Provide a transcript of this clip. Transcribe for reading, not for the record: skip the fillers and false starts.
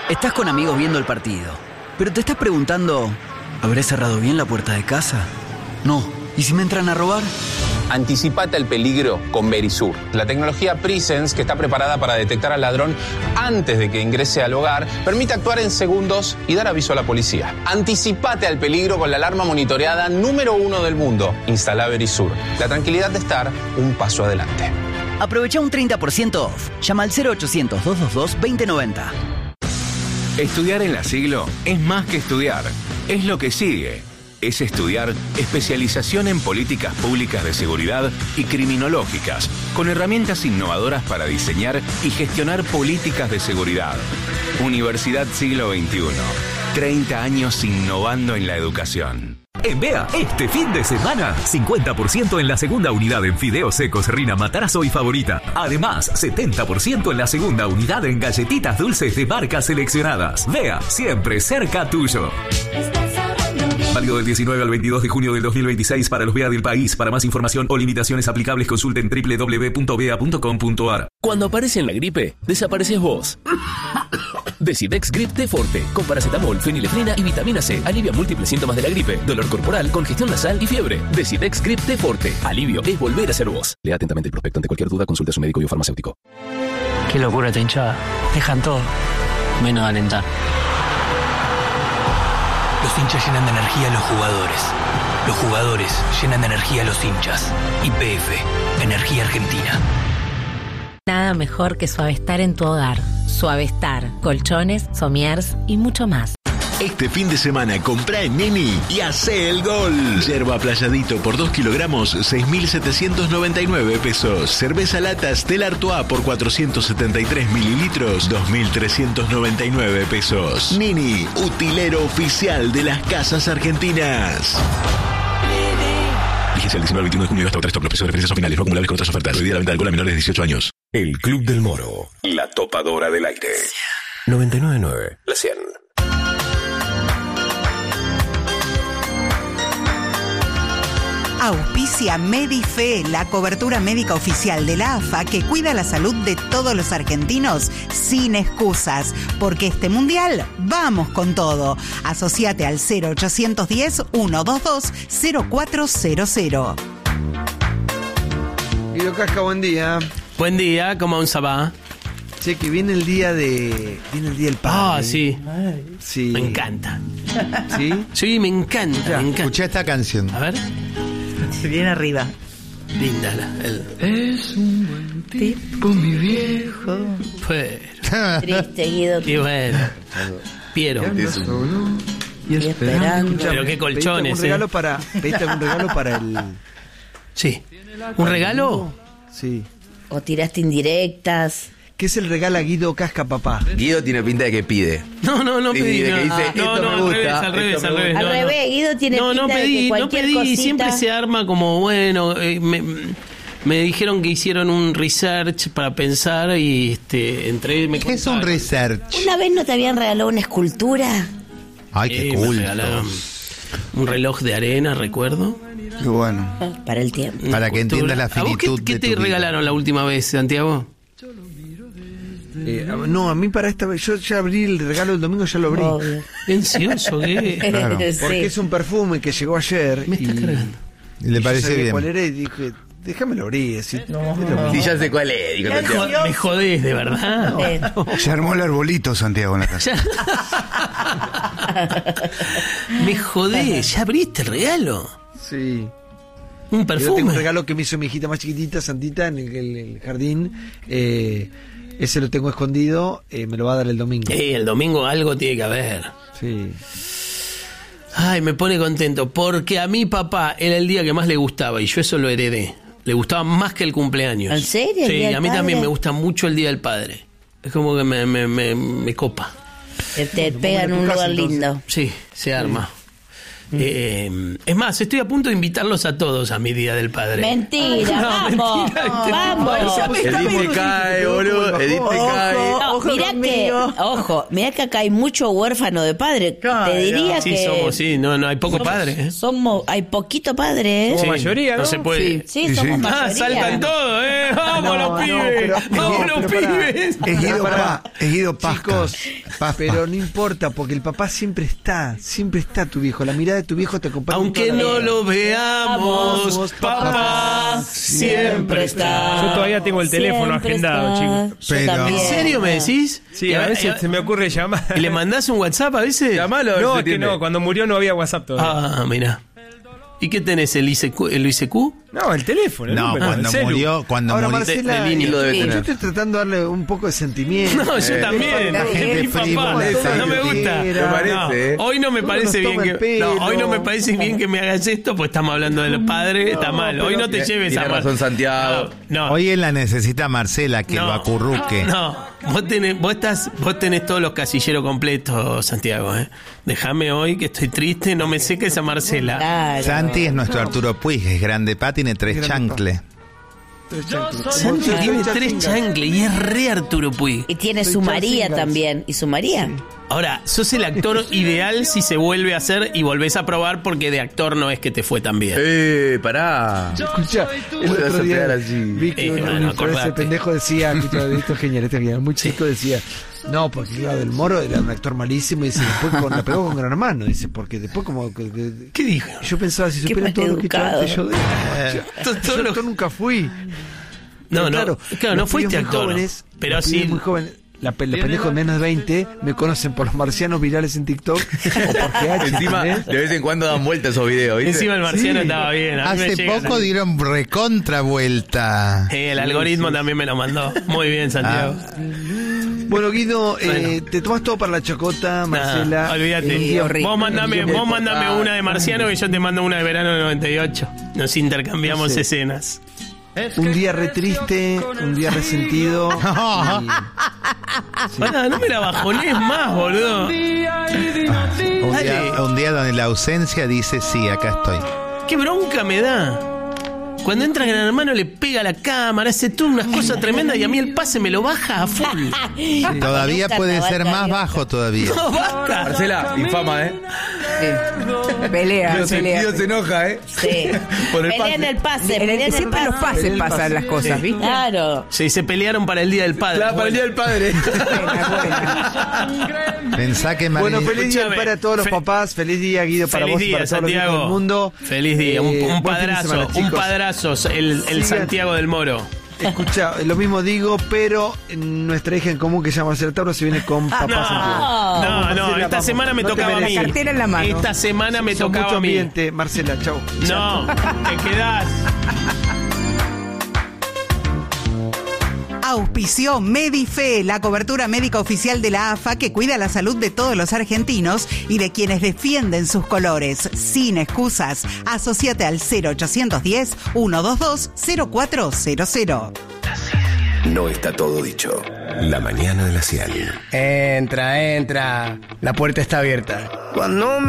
Estás con amigos viendo el partido, pero te estás preguntando, ¿habré cerrado bien la puerta de casa? No. ¿Y si me entran a robar? Anticipate al peligro con Verisur, la tecnología Presence que está preparada para detectar al ladrón antes de que ingrese al hogar, permite actuar en segundos y dar aviso a la policía. Anticipate al peligro con la alarma monitoreada número 1 del mundo. Instala Verisur. La tranquilidad de estar un paso adelante. Aprovecha un 30% off. Llama al 0800-222-2090. Estudiar en La Siglo es más que estudiar. Es lo que sigue. Es estudiar especialización en políticas públicas de seguridad y criminológicas, con herramientas innovadoras para diseñar y gestionar políticas de seguridad. Universidad Siglo XXI. 30 años innovando en la educación. En Bea, este fin de semana, 50% en la segunda unidad en fideos secos Rina Matarazzo y Favorita. Además, 70% en la segunda unidad en galletitas dulces de marcas seleccionadas. Bea, siempre cerca tuyo. Válido del 19 al 22 de junio del 2026 para los BEA del país. Para más información o limitaciones aplicables, consulten www.bea.com.ar. Cuando aparece en la gripe, desapareces vos. Decidex Grip T Forte, con paracetamol, fenilefrina y vitamina C. Alivia múltiples síntomas de la gripe, dolor corporal, congestión nasal y fiebre. Decidex Grip T Forte. Alivio es volver a ser vos. Lea atentamente el prospecto. Ante cualquier duda, consulte a su médico y o farmacéutico. Qué locura esta hinchada. Dejan todo, menos de alentar. Los hinchas llenan de energía a los jugadores. Los jugadores llenan de energía a los hinchas. YPF, Energía Argentina. Nada mejor que Suavestar en tu hogar. Suavestar, colchones, somiers y mucho más. Este fin de semana comprá en Nini y hacé el gol. Yerba Playadito por 2 kilogramos, 6.799 pesos. Cerveza lata Stella Artois por 473 mililitros, 2.399 pesos. Nini, utilero oficial de las casas argentinas. Vigencia el 19 al 21 de junio hasta otras top. Los precios de referencia son finales, no acumulables con otras ofertas. Prohibida la venta de alcohol a menores de 18 años. El Club del Moro. La topadora del aire. 99.9. La 100. Auspicia Medife, la cobertura médica oficial de la AFA que cuida la salud de todos los argentinos sin excusas. Porque este mundial, vamos con todo. Asociate al 0810-122-0400. Guido Casca, buen día. Buen día, ¿cómo va? Che, que viene el día del padre. Ah, sí. Sí. Me encanta. ¿Sí? Sí, me encanta. Escuché esta canción. A ver. Se viene arriba. Linda Es un buen tipo, mi viejo. Triste, Guido. Qué bueno. Piero. Y esperando. Pero qué colchones, ¿Pediste algún regalo para el...? Sí. ¿Un regalo? Sí. O tiraste indirectas. ¿Qué es el regalo a Guido Casca, papá? Guido tiene pinta de que pide. No Sí, pedí. de que dice, No, esto me gusta, al revés. Al revés, Guido tiene pinta de que cualquier No pedí. cosita... Siempre se arma como, bueno, me dijeron que hicieron un research para pensar y entré... ¿Qué es un research? ¿Una vez no te habían regalado una escultura? Ay, qué me cool. regalaron un reloj de arena, recuerdo. Qué bueno. Para el tiempo. Para que entiendas la finitud ¿A vos qué de tu te vida. regalaron la última vez, Santiago? No, a mí para esta vez, yo ya abrí el regalo del domingo, ya lo abrí. Obvio. ¿Ansioso qué? Claro. Porque es un perfume que llegó ayer. Me está cargando. Y le parece bien. ¿Cuál era? Y dije, déjamelo abrir. Sí, ya sé cuál es. Digo, Me jodés, de verdad. se armó el arbolito, Santiago, en la casa. Me jodés, ¿ya abriste el regalo? Sí. Un Yo perfume. tengo un regalo que me hizo mi hijita más chiquitita, Santita, en el jardín. Ese lo tengo escondido, me lo va a dar el domingo. El domingo algo tiene que haber. Sí. Ay, me pone contento, porque a mi papá era el día que más le gustaba y yo eso lo heredé. Le gustaba más que el cumpleaños. ¿En serio? ¿El Sí, día del a mí padre? también me gusta mucho el Día del Padre. Es como que me copa. Te pega en un lugar lindo. Sí, se arma. Es más, estoy a punto de invitarlos a todos a mi Día del Padre. Mentira, vamos. mentira. Vamos. Edith te cae, boludo. Edith te cae. Ojo Mirá que acá hay mucho huérfano de padre. Claro. Te diría que... no hay poco padre. Hay poquito padre. Somos mayoría, ¿no? No se puede. Sí, somos mayoría. Saltan todos, ¡Vamos los pibes! ¡Vamos los pibes! Es Guido Paz. Chicos, pero no importa, porque el papá siempre está tu viejo. La mirada de tu viejo te acompaña. Aunque no lo veamos, papá siempre está. Yo todavía tengo el teléfono agendado, chicos. Pero... ¿En serio me decís? Sí, a veces se me ocurre llamar. ¿Y le mandás un WhatsApp a veces? Llamalo. No, es que no, cuando murió no había WhatsApp todavía. Ah, mira. ¿Y qué tenés, el ICQ? No, el teléfono. No, cuando murió. Ahora, Marcela, yo estoy tratando de darle un poco de sentimiento. No, yo también. Mi papá, no me gusta. Hoy no me parece bien hoy no me parece bien que me hagas esto, pues estamos hablando del padre, está mal. Hoy no te lleves a mal. Razón, Santiago. No. Hoy él la necesita Marcela, que lo acurruque. No, vos tenés todos los casilleros completos, Santiago, Déjame hoy que estoy triste, no me seques a Marcela. Claro. Santi es nuestro Arturo Puig, es grande pa, tiene 3 chancles. Santi tiene 3 chancles y es re Arturo Puig. Y tiene su María también. ¿Y su María? Ahora, sos el actor ideal si se vuelve a hacer y volvés a probar, porque de actor no es que te fue tan bien. Pará. Escucha, el otro día vi que ese pendejo decía, esto es genial, muy chico, decía, no, porque claro, Del Moro era un actor malísimo, y dice, después la pegó con Gran Hermano, dice, porque después como... ¿Qué dijo? Yo pensaba, si supieran todo lo que he hecho antes, yo nunca fui. No, no fuiste actor. Jóvenes, pero sí... muy jóvenes. Los pendejos de menos de 20 me conocen por los marcianos virales en TikTok o por PH. Encima, de vez en cuando dan vuelta esos videos, ¿viste? Encima el marciano estaba bien. Hace poco dieron recontra vuelta. El algoritmo también me lo mandó. Muy bien, Santiago. Bueno, Guido, te tomas todo para la chocota, Marcela. Olvídate. Vos mandame una de marciano y yo te mando una de verano de 98. Nos intercambiamos escenas. Un día re triste, un día resentido. Pará, no me la bajones más, boludo. Un día donde la ausencia dice, sí, acá estoy. Qué bronca me da. Cuando entra Gran Hermano le pega la cámara, hace tú unas cosas tremendas y a mí el pase me lo baja a full. Todavía puede ser más bajo todavía. No, basta. Marcela, infama, Pelea. Dios se enoja, Sí. Por el Pelean el pase. Siempre los pases pasan las cosas, ¿viste? Claro. Sí, se pelearon para el Día del Padre. Claro, para el Día del Padre. Pensá que Bueno, feliz día para todos los papás. Feliz día, Guido, para vos y para todos los niños del mundo. Feliz día. Un padrazo. Un padrazo. El Santiago del Moro. Escucha, lo mismo digo, pero nuestra hija en común que se llama Marcela Tauro se viene con papá Santiago. No, esta semana me tocaba a mí. La cartera en la mano. Esta semana me tocaba mucho a mí. ambiente, Marcela, chau. No, te quedás. Auspició Medife, la cobertura médica oficial de la AFA que cuida la salud de todos los argentinos y de quienes defienden sus colores. Sin excusas, asociate al 0810-122-0400. No está todo dicho. La mañana de la Cial. Entra. La puerta está abierta. Cuando